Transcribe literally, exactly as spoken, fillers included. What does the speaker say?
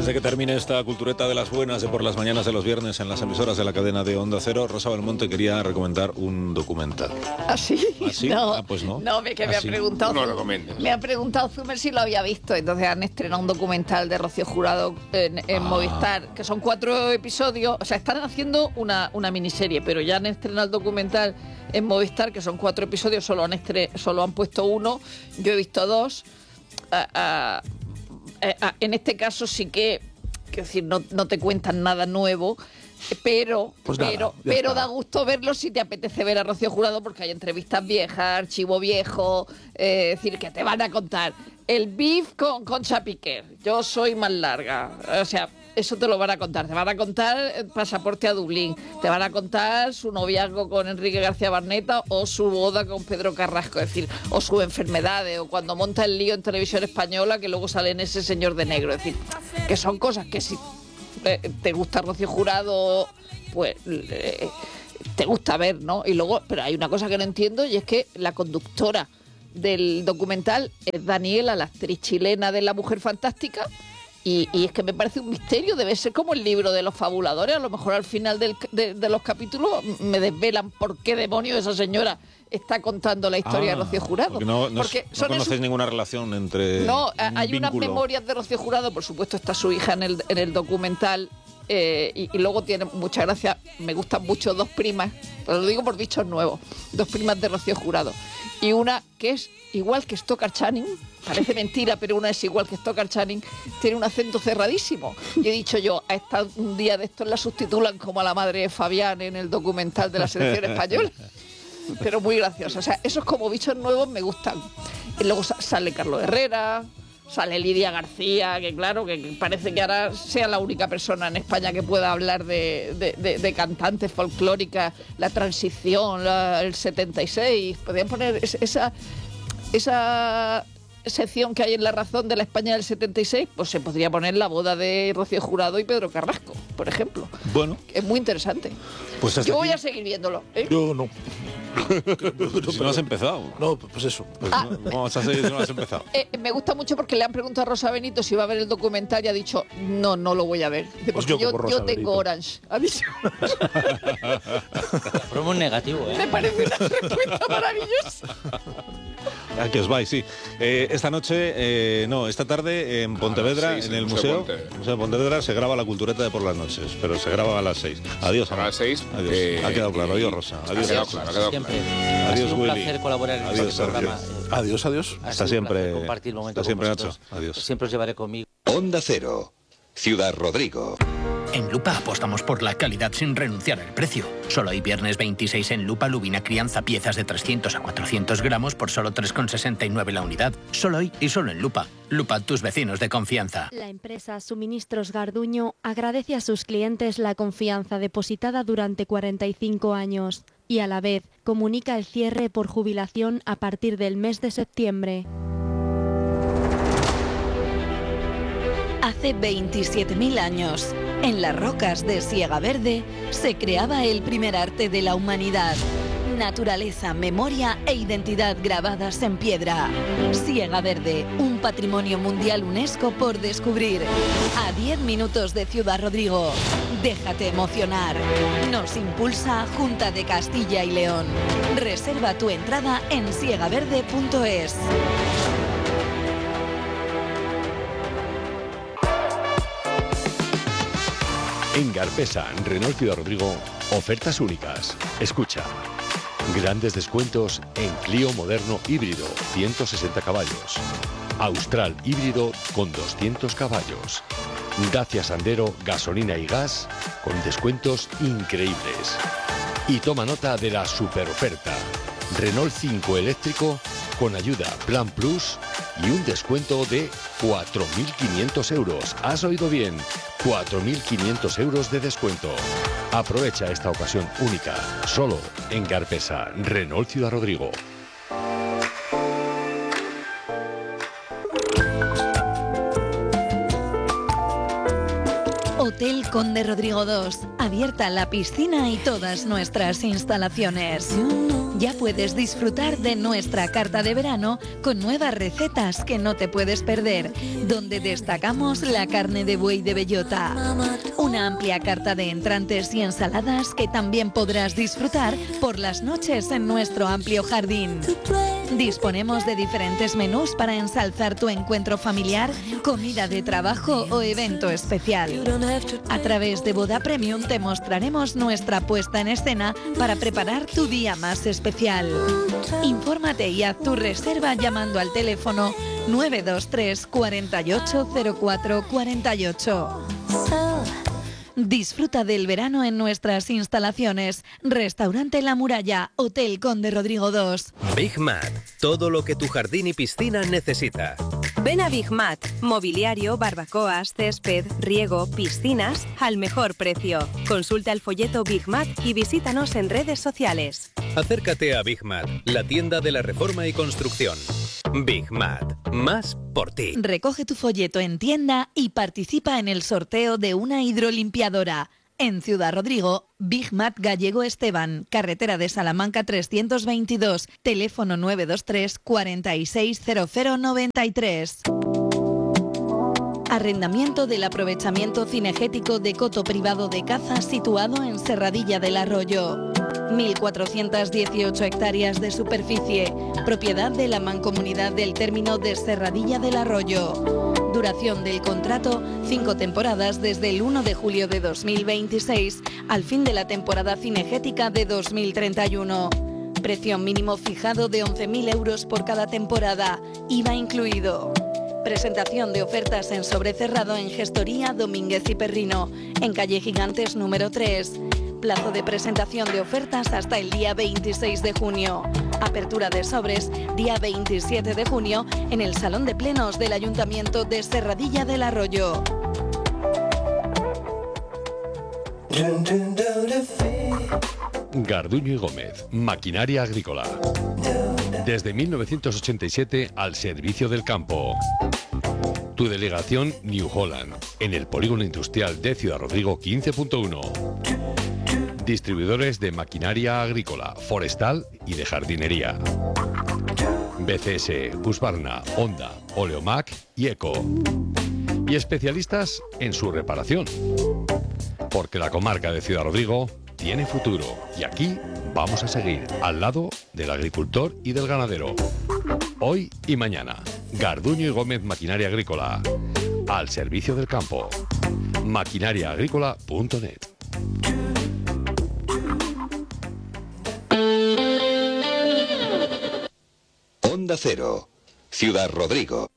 Antes de que termine esta cultureta de las buenas de por las mañanas de los viernes en las emisoras de la cadena de Onda Cero, Rosa Belmonte quería recomendar un documental. ¿Ah, sí? ¿Ah, sí? No, ah, pues no. No, que me ¿Ah, ha sí? preguntado. No lo recomiendes. Me ha preguntado Zumer si lo había visto. Entonces han estrenado un documental de Rocío Jurado en, en Ah. Movistar, que son cuatro episodios. O sea, están haciendo una, una miniserie, pero ya han estrenado el documental en Movistar, que son cuatro episodios, solo han, estre- solo han puesto uno. Yo he visto dos. Ah, ah, eh, ah, en este caso sí que, quiero decir, no, no te cuentan nada nuevo, pero, Pues nada, pero, ya pero está. da gusto verlo si te apetece ver a Rocío Jurado, porque hay entrevistas viejas, archivo viejo, eh, es decir, que te van a contar el beef con Concha Piquer, yo soy más larga, o sea, eso te lo van a contar. Te van a contar el pasaporte a Dublín, te van a contar su noviazgo con Enrique García Barneta o su boda con Pedro Carrasco, es decir, o sus enfermedades, o cuando monta el lío en Televisión Española, que luego sale en Ese señor de negro. Es decir, que son cosas que si eh, te gusta Rocío Jurado, pues eh, te gusta ver, ¿no? Y luego, pero hay una cosa que no entiendo, y es que la conductora del documental es Daniela, la actriz chilena de La Mujer Fantástica. Y, y es que me parece un misterio, debe ser como el libro de los fabuladores. A lo mejor al final del, de, de los capítulos me desvelan por qué demonios esa señora está contando la historia Ah, de Rocío Jurado. Porque no, no, Porque no son conocéis esos- ninguna relación entre. No, un hay unas vínculo. memorias de Rocío Jurado, por supuesto está su hija en el, en el documental, eh, y, y luego tiene mucha gracia, me gustan mucho dos primas, pero lo digo por dichos nuevos, dos primas de Rocío Jurado, y una que es igual que Stockard Channing, parece mentira, pero una es igual que Stockard Channing, tiene un acento cerradísimo. Y he dicho yo, a esta un día de estos la sustitulan como a la madre de Fabián en el documental de la selección española. Pero muy gracioso. O sea, esos como bichos nuevos me gustan. Y luego sa- sale Carlos Herrera, sale Lidia García, que claro, que que parece que ahora sea la única persona en España que pueda hablar de, de, de- de cantantes folclóricas, la transición, la- el setenta y seis. Podrían poner es- esa... esa sección que hay en La Razón de la España del setenta y seis, pues se podría poner la boda de Rocío Jurado y Pedro Carrasco, por ejemplo. Bueno, Es muy interesante. pues hasta Yo voy aquí. a seguir viéndolo, ¿eh? Yo no. Si no has empezado. No, pues eso. Pues Ah. no, ¿cómo vas a seguir si no has empezado? Eh, me gusta mucho porque le han preguntado a Rosa Benito si va a ver el documental y ha dicho, no, no lo voy a ver. Dice, Pues porque yo yo, como Rosa yo tengo Benito. Orange. Ha dicho. Promo negativo, ¿eh? Me parece una respuesta maravillosa. Ah, que os vais, sí. Eh, esta noche, eh, no, esta tarde en Pontevedra, las seis, en el en el museo, Museo de Pontevedra. Museo de Pontevedra, se graba la cultureta de por las noches, pero se graba a las seis. Adiós, A Ana. las seis, Adiós. eh, ha quedado claro. Adiós, Rosa. Ha Adiós. quedado claro, ha quedado Siempre. claro. Ha Adiós, sido un Willy. placer colaborar en Adiós, este programa. Sergio. Eh, Adiós, adiós. ha sido Hasta un siempre. placer compartir el momento Hasta siempre, con vosotros. Nacho. Adiós. Siempre os llevaré conmigo. Onda Cero, Ciudad Rodrigo. En Lupa apostamos por la calidad sin renunciar al precio. Solo hoy viernes veintiséis en Lupa Lubina Crianza piezas de trescientos a cuatrocientos gramos por solo tres con sesenta y nueve la unidad. Solo hoy y solo en Lupa. Lupa, tus vecinos de confianza. La empresa Suministros Garduño agradece a sus clientes la confianza depositada durante cuarenta y cinco años y a la vez comunica el cierre por jubilación a partir del mes de septiembre. Hace veintisiete mil años, en las rocas de Siega Verde, se creaba el primer arte de la humanidad. Naturaleza, memoria e identidad grabadas en piedra. Siega Verde, un patrimonio mundial UNESCO por descubrir. A diez minutos de Ciudad Rodrigo. Déjate emocionar. Nos impulsa Junta de Castilla y León. Reserva tu entrada en siegaverde punto es. En Garpesa, Renault Ciudad Rodrigo, ofertas únicas. Escucha. Grandes descuentos en Clio moderno híbrido, ciento sesenta caballos. Austral híbrido con doscientos caballos. Dacia Sandero, gasolina y gas con descuentos increíbles. Y toma nota de la super oferta. Renault cinco eléctrico con ayuda Plan Plus y un descuento de cuatro mil quinientos euros. ¿Has oído bien? cuatro mil quinientos euros de descuento. Aprovecha esta ocasión única, solo en Garpesa, Renault Ciudad Rodrigo. Hotel Conde Rodrigo dos, abierta la piscina y todas nuestras instalaciones. ya puedes disfrutar de nuestra carta de verano con nuevas recetas que no te puedes perder, donde destacamos la carne de buey de bellota. Una amplia carta de entrantes y ensaladas que también podrás disfrutar por las noches en nuestro amplio jardín. Disponemos de diferentes menús para ensalzar tu encuentro familiar, comida de trabajo o evento especial. A través de Boda Premium te mostraremos nuestra puesta en escena para preparar tu día más especial. Infórmate y haz tu reserva llamando al teléfono nueve dos tres, cuatro ocho cero cuatro cuatro ocho. Disfruta del verano en nuestras instalaciones. Restaurante La Muralla, Hotel Conde Rodrigo dos. Big Mat, todo lo que tu jardín y piscina necesita. Ven a Big Mat, mobiliario, barbacoas, césped, riego, piscinas, al mejor precio. Consulta el folleto Big Mat y visítanos en redes sociales. Acércate a Big Mat, la tienda de la reforma y construcción. Big Mat, más por ti. Recoge tu folleto en tienda y participa en el sorteo de una hidrolimpiadora. En Ciudad Rodrigo, Big Mat Gallego Esteban, carretera de Salamanca trescientos veintidós, teléfono nueve dos tres, cuarenta y seis, cero cero noventa y tres. Arrendamiento del aprovechamiento cinegético de coto privado de caza situado en Serradilla del Arroyo. mil cuatrocientas dieciocho hectáreas de superficie, propiedad de la Mancomunidad del Término de Serradilla del Arroyo. Duración del contrato, cinco temporadas desde el uno de julio de dos mil veintiséis al fin de la temporada cinegética de dos mil treinta y uno. Precio mínimo fijado de once mil euros por cada temporada, I V A incluido. Presentación de ofertas en sobrecerrado en Gestoría Domínguez y Perrino, en calle Gigantes número tres. Plazo de presentación de ofertas hasta el día veintiséis de junio. Apertura de sobres día veintisiete de junio en el Salón de Plenos del Ayuntamiento de Serradilla del Arroyo. Garduño y Gómez, maquinaria agrícola. Desde mil novecientos ochenta y siete al servicio del campo. Tu delegación New Holland, en el Polígono Industrial de Ciudad Rodrigo quince punto uno. Distribuidores de maquinaria agrícola, forestal y de jardinería. B C S, Husqvarna, Honda, Oleomac y Eco. Y especialistas en su reparación. Porque la comarca de Ciudad Rodrigo tiene futuro y aquí vamos a seguir al lado del agricultor y del ganadero. Hoy y mañana, Garduño y Gómez Maquinaria Agrícola. Al servicio del campo. maquinaria agrícola punto net. Onda Cero, Ciudad Rodrigo.